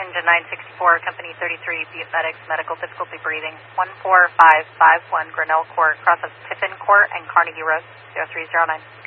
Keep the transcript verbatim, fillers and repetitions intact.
Engine nine sixty-four, Company thirty-three, Butte Medics, medical difficulty breathing, one four five five one Grinnell Court, cross of Tiffin Court and Carnegie Road, zero three zero nine.